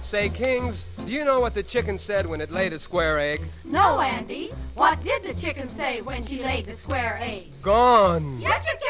Say, Kings, do you know what the chicken said when it laid a square egg? No, Andy. What did the chicken say when she laid the square egg? Gone. Yuck, yuck,